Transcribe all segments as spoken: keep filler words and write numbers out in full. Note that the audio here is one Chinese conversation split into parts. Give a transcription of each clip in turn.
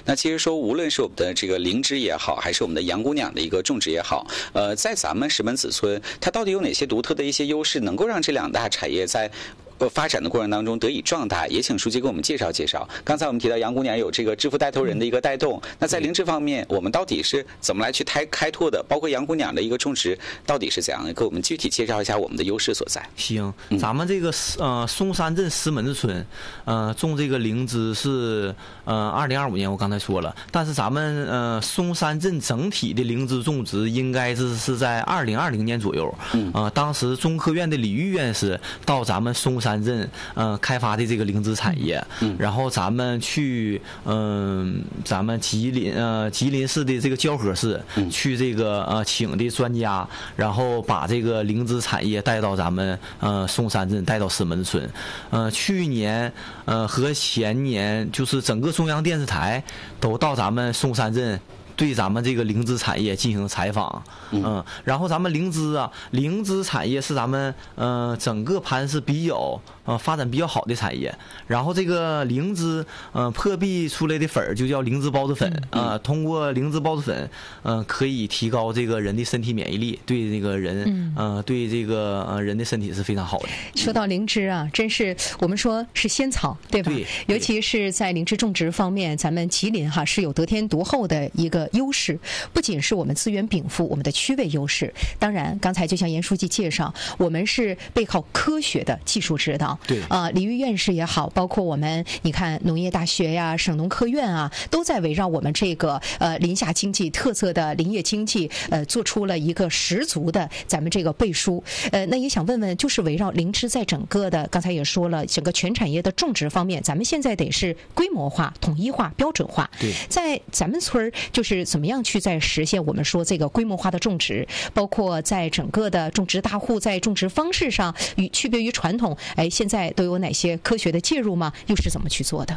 那其实说，无论是我们的这个灵芝也好，还是我们的杨姑娘的一个种植也好，呃，在咱们石门子村，它到底有哪些独特的一些优势，能够让这两大产业在呃发展的过程当中得以壮大？也请书记给我们介绍介绍。刚才我们提到杨姑娘有这个致富带头人的一个带动，那在灵芝方面，我们到底是怎么来去开开拓的？包括杨姑娘的一个种植到底是怎样的？给我们具体介绍一下我们的优势所在。 行，咱们这个呃松山镇石门子村，呃种这个灵芝是呃二零二五年我刚才说了，但是咱们呃松山镇整体的灵芝种植应该是是在二零二零年左右，嗯，呃当时中科院的李玉院士到咱们松山镇呃开发的这个灵芝产业，嗯，然后咱们去嗯、呃、咱们吉林呃吉林市的这个蛟河市，嗯，去这个呃请的专家，然后把这个灵芝产业带到咱们呃松山镇，带到石门村，呃去年呃和前年就是整个中央电视台都到咱们松山镇对咱们这个灵芝产业进行采访，嗯、呃，然后咱们灵芝啊，灵芝产业是咱们呃整个盘市比较呃发展比较好的产业。然后这个灵芝呃破壁出来的粉儿就叫灵芝孢子粉啊、呃，通过灵芝孢子粉呃可以提高这个人的身体免疫力，对这个人呃对这个呃人的身体是非常好的。 说到灵芝啊，真是我们说是仙草，对吧？ 对， 尤其是在灵芝种植方面，咱们吉林哈是有得天独厚的一个优势，不仅是我们资源禀赋，我们的区位优势，当然刚才就像严书记介绍，我们是背靠科学的技术指导， 对啊、呃，李玉院士也好，包括我们你看农业大学呀、省农科院啊，都在围绕我们这个呃林下经济特色的林业经济呃做出了一个十足的咱们这个背书。呃，那也想问问，就是围绕灵芝在整个的刚才也说了，整个全产业的种植方面，咱们现在得是规模化、统一化、标准化。 对， 在咱们村儿就是怎么样去在实现我们说这个规模化的种植，包括在整个的种植大户在种植方式上与区别于传统，哎，现在都有哪些科学的介入吗？又是怎么去做的？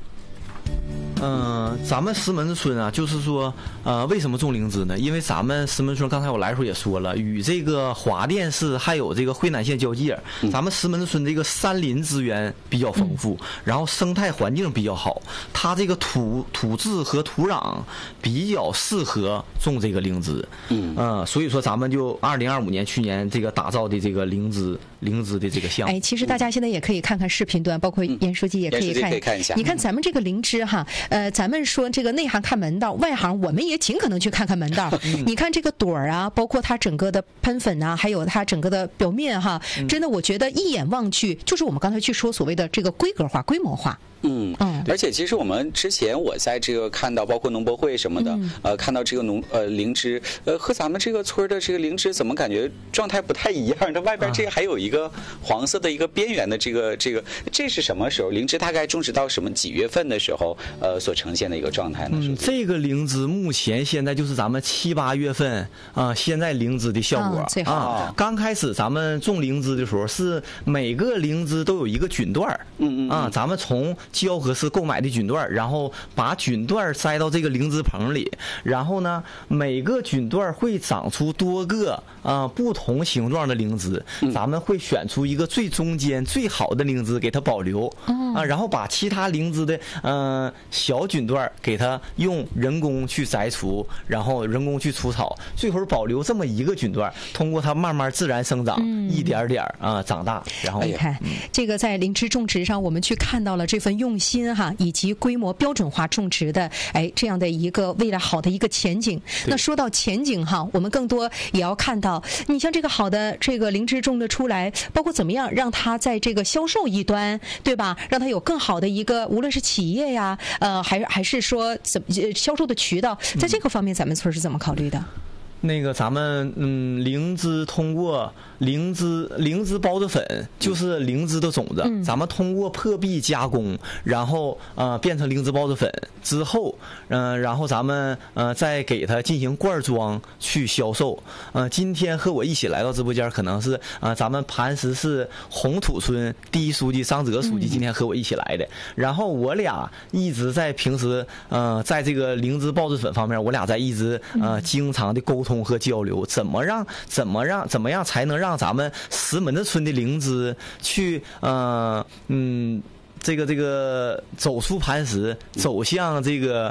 嗯、呃，咱们石门子村啊，就是说，呃，为什么种灵芝呢？因为咱们石门村刚才我来的时候也说了，与这个华甸市还有这个会南县交界，嗯、咱们石门子村这个山林资源比较丰富，嗯、然后生态环境比较好，它这个土土质和土壤比较适合种这个灵芝。嗯，呃，所以说咱们就二零二五年去年这个打造的这个灵芝灵芝的这个项目。 哎，其实大家现在也可以看看视频段，包括严书记也可以看， 可以看一下。 你看咱们这个灵芝哈。呃，咱们说这个内行看门道，外行我们也尽可能去看看门道。嗯、你看这个朵儿啊，包括它整个的喷粉啊，还有它整个的表面哈，嗯、真的我觉得一眼望去，就是我们刚才去说所谓的这个规格化、规模化。 嗯嗯，而且其实我们之前我在这个看到包括农博会什么的，嗯、呃，看到这个农呃灵芝，呃，和咱们这个村的这个灵芝怎么感觉状态不太一样？它外边这个还有一个黄色的一个边缘的这个这个，这是什么时候？灵芝大概种植到什么几月份的时候，呃，所呈现的一个状态呢？ 嗯，这个灵芝目前现在就是咱们七八月份啊、呃，现在灵芝的效果、 哦、最好啊。刚开始咱们种灵芝的时候，是每个灵芝都有一个菌段，嗯嗯啊，咱们从蛟河市购买的菌段，然后把菌段塞到这个灵芝棚里，然后呢，每个菌段会长出多个啊、呃、不同形状的灵芝，嗯、咱们会选出一个最中间最好的灵芝给它保留，嗯、啊，然后把其他灵芝的嗯、呃、小菌段给它用人工去摘除，然后人工去除草，最后保留这么一个菌段，通过它慢慢自然生长，嗯、一点点啊、呃、长大，然后你看、嗯、这个在灵芝种植上，我们去看到了这份用心。哈，以及规模标准化种植的，哎，这样的一个未来好的一个前景。那说到前景哈，我们更多也要看到，你像这个好的这个灵芝种的出来，包括怎么样让它在这个销售一端，对吧？让它有更好的一个，无论是企业呀，呃，还还是说怎么销售的渠道，在这个方面，咱们村是怎么考虑的？ 那个咱们嗯，灵芝通过灵芝灵芝孢子粉就是灵芝的种子，嗯、咱们通过破壁加工，然后呃变成灵芝孢子粉之后，嗯、呃，然后咱们呃再给它进行罐装去销售。呃，今天和我一起来到直播间，可能是呃咱们磐石市红土村第一书记张泽书记今天和我一起来的，嗯、然后我俩一直在平时呃在这个灵芝孢子粉方面，我俩在一直呃经常的沟通。和交流，怎么让怎么让怎么样才能让咱们石门子村的灵芝去呃嗯这个这个走出磐石，走向这个